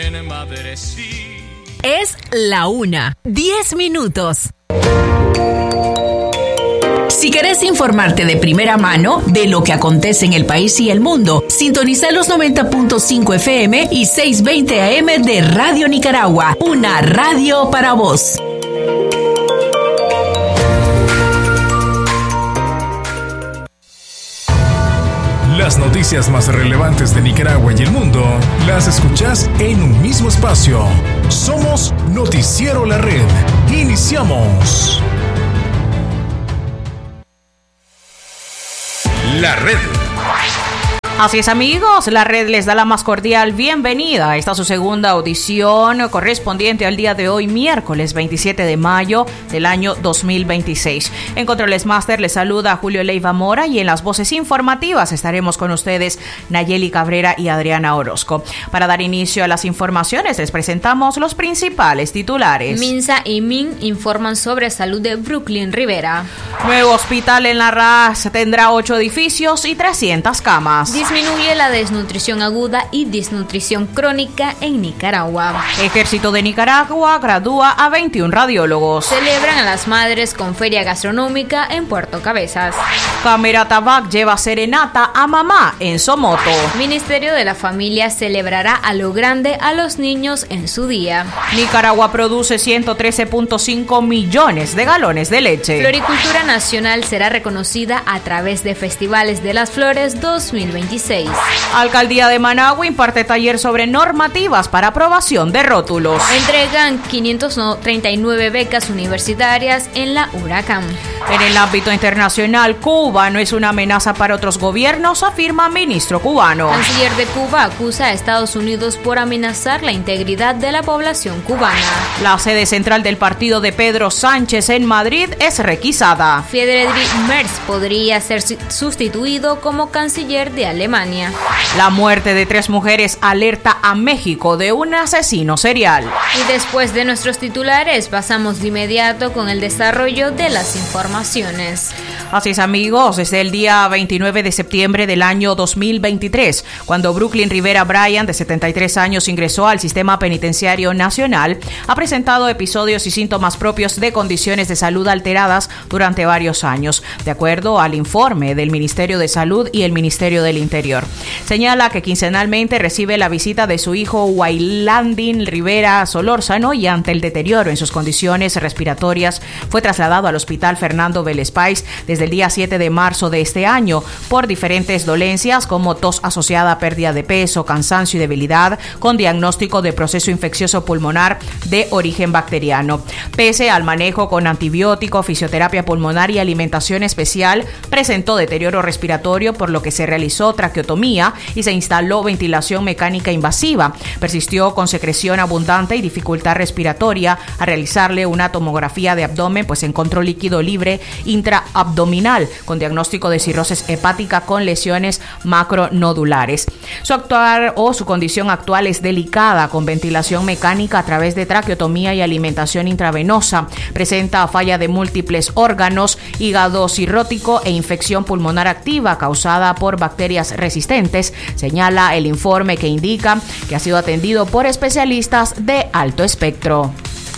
Es la 1:10. Si querés informarte de primera mano de lo que acontece en el país y el mundo, sintoniza los 90.5 FM y 620 AM de Radio Nicaragua, una radio para vos. Las noticias más relevantes de Nicaragua y el mundo las escuchás en un mismo espacio. Somos Noticiero La Red. Iniciamos. La Red. Así es, amigos, La Red les da la más cordial bienvenida. Esta es su segunda audición correspondiente al día de hoy, miércoles 27 de mayo del año 2026. En Controles Master les saluda Julio Leiva Mora y en las voces informativas estaremos con ustedes Nayeli Cabrera y Adriana Orozco. Para dar inicio a las informaciones les presentamos los principales titulares. Minsa y MIN informan sobre salud de Brooklyn Rivera. Nuevo hospital en La Raz tendrá 8 edificios y 300 camas. Disminuye la desnutrición aguda y desnutrición crónica en Nicaragua. Ejército de Nicaragua gradúa a 21 radiólogos. Celebran a las madres con feria gastronómica en Puerto Cabezas. Cámara Tabac lleva serenata a mamá en Somoto. Ministerio de la Familia celebrará a lo grande a los niños en su día. Nicaragua produce 113.5 millones de galones de leche. Floricultura nacional será reconocida a través de Festivales de las Flores 2026. Alcaldía de Managua imparte taller sobre normativas para aprobación de rótulos. Entregan 539 becas universitarias en la Huracán. En el ámbito internacional, Cuba no es una amenaza para otros gobiernos, afirma ministro cubano. Canciller de Cuba acusa a Estados Unidos por amenazar la integridad de la población cubana. La sede central del partido de Pedro Sánchez en Madrid es requisada. Friedrich Merz podría ser sustituido como canciller de Alemania. La muerte de 3 mujeres alerta a México de un asesino serial. Y después de nuestros titulares, pasamos de inmediato con el desarrollo de las informaciones. Así es, amigos, desde el día 29 de septiembre del año 2023, cuando Brooklyn Rivera Bryan, de 73 años, ingresó al Sistema Penitenciario Nacional, ha presentado episodios y síntomas propios de condiciones de salud alteradas durante varios años, de acuerdo al informe del Ministerio de Salud y el Ministerio del Interior. Señala que quincenalmente recibe la visita de su hijo Waylandin Rivera Solórzano y ante el deterioro en sus condiciones respiratorias fue trasladado al Hospital Fernando Vélez Páez desde el día 7 de marzo de este año por diferentes dolencias como tos asociada a pérdida de peso, cansancio y debilidad con diagnóstico de proceso infeccioso pulmonar de origen bacteriano. Pese al manejo con antibiótico, fisioterapia pulmonar y alimentación especial, presentó deterioro respiratorio por lo que se realizó traqueotomía y se instaló ventilación mecánica invasiva. Persistió con secreción abundante y dificultad respiratoria. A realizarle una tomografía de abdomen, pues encontró líquido libre intraabdominal con diagnóstico de cirrosis hepática con lesiones macronodulares. Su condición actual es delicada con ventilación mecánica a través de traqueotomía y alimentación intravenosa. Presenta falla de múltiples órganos, hígado cirrótico e infección pulmonar activa causada por bacterias resistentes, señala el informe que indica que ha sido atendido por especialistas de alto espectro.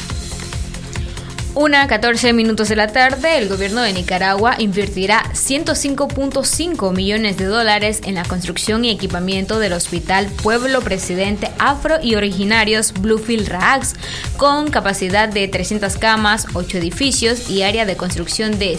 1:14 de la tarde, el gobierno de Nicaragua invertirá $105.5 millones en la construcción y equipamiento del Hospital Pueblo Presidente Afro y Originarios Bluefield Rax, con capacidad de 300 camas, 8 edificios y área de construcción de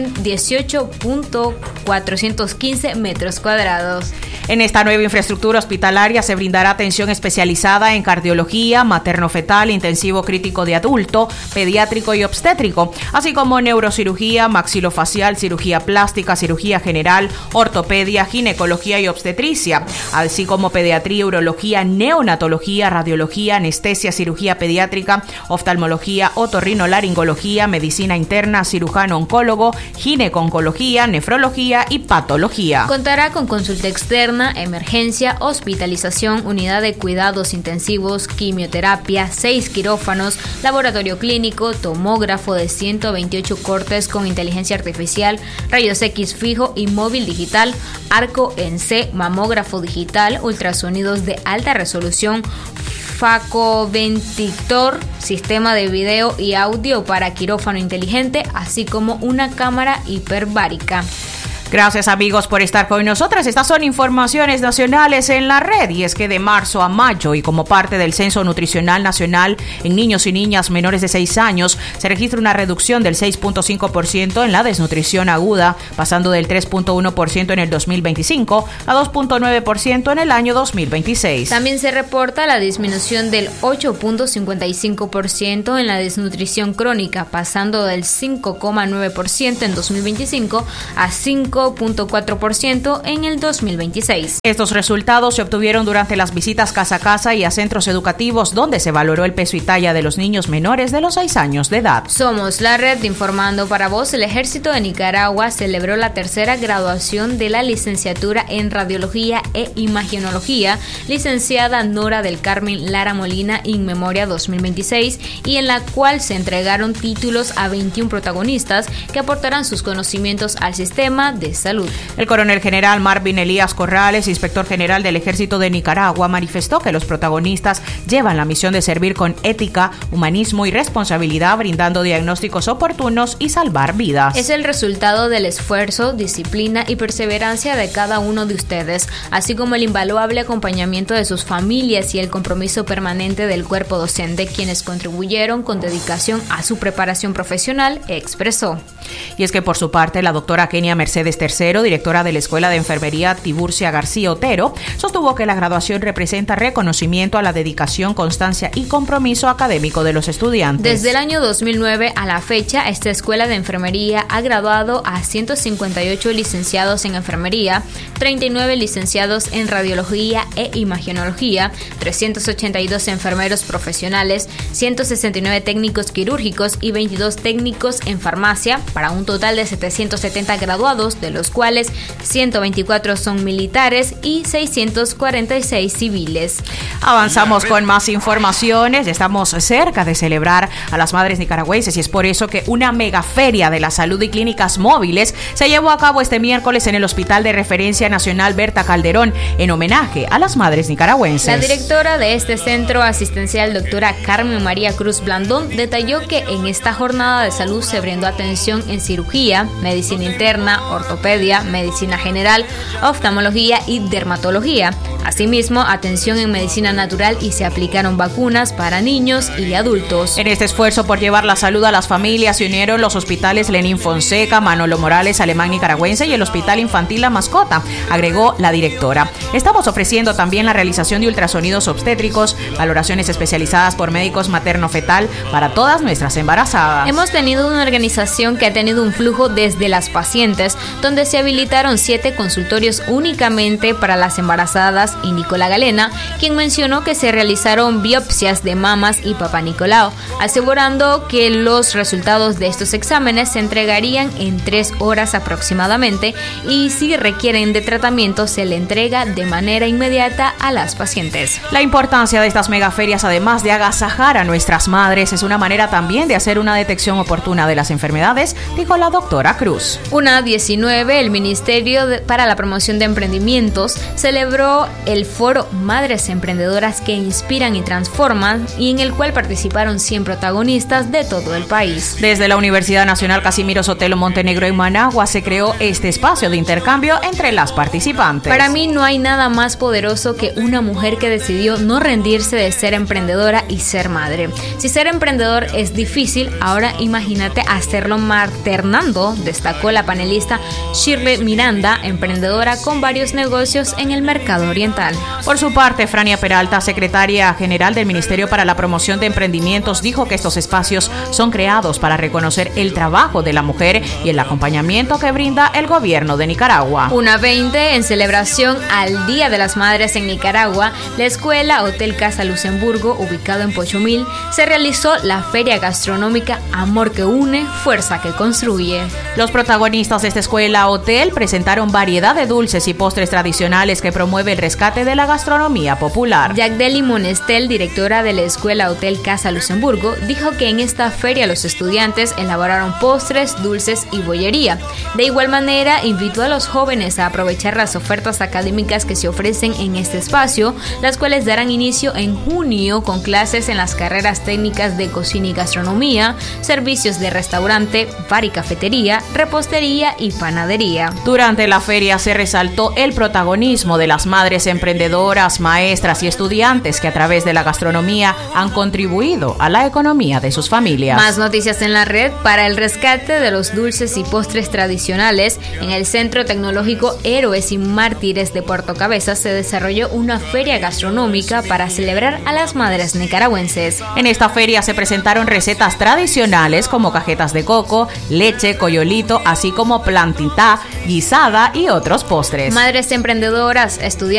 118.415 metros cuadrados. En esta nueva infraestructura hospitalaria se brindará atención especializada en cardiología, materno-fetal, intensivo crítico de adulto, pediátrico y obstétrico, así como neurocirugía, maxilofacial, cirugía plástica, cirugía general, ortopedia, ginecología y obstetricia, así como pediatría, urología, neonatología, radiología, anestesia, cirugía pediátrica, oftalmología, otorrinolaringología, medicina interna, cirujano oncólogo, gineconcología, nefrología y patología. Contará con consulta externa, emergencia, hospitalización, unidad de cuidados intensivos, quimioterapia, 6 quirófanos, laboratorio clínico, tomógrafo de 128 cortes con inteligencia artificial, rayos X fijo y móvil digital, arco en C, mamógrafo digital, ultrasonidos de alta resolución, Facoventictor, sistema de video y audio para quirófano inteligente, así como una cámara hiperbárica. Gracias amigos por estar con nosotras. Estas son informaciones nacionales en la red y es que de marzo a mayo y como parte del Censo Nutricional Nacional en niños y niñas menores de 6 años se registra una reducción del 6.5% en la desnutrición aguda, pasando del 3.1% en el 2025 a 2.9% en el año 2026. También se reporta la disminución del 8.55% en la desnutrición crónica, pasando del 5.9% en 2025 a 5.4% en el 2026. Estos resultados se obtuvieron durante las visitas casa a casa y a centros educativos donde se valoró el peso y talla de los niños menores de los 6 años de edad. Somos la red informando para vos. El Ejército de Nicaragua celebró la tercera graduación de la licenciatura en Radiología e Imagenología, licenciada Nora del Carmen Lara Molina in Memoria 2026, y en la cual se entregaron títulos a 21 protagonistas que aportarán sus conocimientos al sistema de salud. El coronel general Marvin Elías Corrales, inspector general del Ejército de Nicaragua, manifestó que los protagonistas llevan la misión de servir con ética, humanismo y responsabilidad, brindando diagnósticos oportunos y salvar vidas. Es el resultado del esfuerzo, disciplina y perseverancia de cada uno de ustedes, así como el invaluable acompañamiento de sus familias y el compromiso permanente del cuerpo docente, quienes contribuyeron con dedicación a su preparación profesional, expresó. Y es que por su parte, la doctora Kenia Mercedes III, directora de la Escuela de Enfermería Tiburcia García Otero, sostuvo que la graduación representa reconocimiento a la dedicación, constancia y compromiso académico de los estudiantes. Desde el año 2009 a la fecha, esta Escuela de Enfermería ha graduado a 158 licenciados en enfermería, 39 licenciados en radiología e imagenología, 382 enfermeros profesionales, 169 técnicos quirúrgicos y 22 técnicos en farmacia, para un total de 770 graduados, de los cuales 124 son militares y 646 civiles. Avanzamos con más informaciones. Estamos cerca de celebrar a las madres nicaragüenses y es por eso que una megaferia de la salud y clínicas móviles se llevó a cabo este miércoles en el Hospital de Referencia Nacional Berta Calderón en homenaje a las madres nicaragüenses. La directora de este centro asistencial, doctora Carmen María Cruz Blandón, detalló que en esta jornada de salud se brindó atención en cirugía, medicina interna, ortopedia, medicina general, oftalmología y dermatología. Asimismo, atención en medicina natural y se aplicaron vacunas para niños y adultos. En este esfuerzo por llevar la salud a las familias se unieron los hospitales Lenín Fonseca, Manolo Morales Alemán Nicaragüense y el Hospital Infantil La Mascota, agregó la directora. Estamos ofreciendo también la realización de ultrasonidos obstétricos, valoraciones especializadas por médicos materno-fetal para todas nuestras embarazadas. Hemos tenido una organización que ha tenido un flujo desde las pacientes, donde se habilitaron 7 consultorios únicamente para las embarazadas, indicó la galena, quien mencionó que se realizaron biopsias de mamas y papá Nicolau, asegurando que los resultados de estos exámenes se entregarían en 3 horas aproximadamente y si requieren de tratamiento se le entrega de manera inmediata a las pacientes. La importancia de estas megaferias, además de agasajar a nuestras madres, es una manera también de hacer una detección oportuna de las enfermedades, dijo la doctora Cruz. Una 19, el Ministerio para la Promoción de Emprendimientos celebró el foro Madres Emprendedoras que Inspiran y Transforman, y en el cual participaron 100 protagonistas de todo el país. Desde la Universidad Nacional Casimiro Sotelo Montenegro en Managua se creó este espacio de intercambio entre las participantes. Para mí no hay nada más poderoso que una mujer que decidió no rendirse de ser emprendedora y ser madre. Si ser emprendedor es difícil, ahora imagínate hacerlo maternando, destacó la panelista Shirley Miranda, emprendedora con varios negocios en el mercado oriental. Por su parte, Frania Peralta, secretaria general del Ministerio para la Promoción de Emprendimientos, dijo que estos espacios son creados para reconocer el trabajo de la mujer y el acompañamiento que brinda el gobierno de Nicaragua. Una 20, en celebración al Día de las Madres en Nicaragua, la escuela Hotel Casa Luxemburgo, ubicado en Pochomil, se realizó la feria gastronómica Amor que une, fuerza que construye. Los protagonistas de esta escuela Escuela Hotel presentaron variedad de dulces y postres tradicionales que promueve el rescate de la gastronomía popular. Jacdeli Monestel, directora de la Escuela Hotel Casa Luxemburgo, dijo que en esta feria los estudiantes elaboraron postres, dulces y bollería. De igual manera, invitó a los jóvenes a aprovechar las ofertas académicas que se ofrecen en este espacio, las cuales darán inicio en junio con clases en las carreras técnicas de cocina y gastronomía, servicios de restaurante, bar y cafetería, repostería y panadería. Durante la feria se resaltó el protagonismo de las madres emprendedoras, maestras y estudiantes que a través de la gastronomía han contribuido a la economía de sus familias. Más noticias en la red. Para el rescate de los dulces y postres tradicionales, en el Centro Tecnológico Héroes y Mártires de Puerto Cabezas se desarrolló una feria gastronómica para celebrar a las madres nicaragüenses. En esta feria se presentaron recetas tradicionales como cajetas de coco, leche, coyolito, así como plantita, guisada y otros postres. Madres emprendedoras, estudiantes